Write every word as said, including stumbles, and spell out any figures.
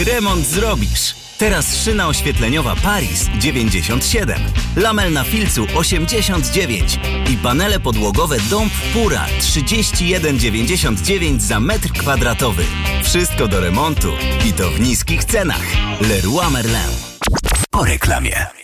remont zrobisz. Teraz szyna oświetleniowa Paris dziewięćdziesiąt siedem, lamel na filcu osiemdziesiąt dziewięć i panele podłogowe Dąb Pura trzydzieści jeden dziewięćdziesiąt dziewięć za metr kwadratowy. Wszystko do remontu i to w niskich cenach. Leroy Merlin. Po reklamie.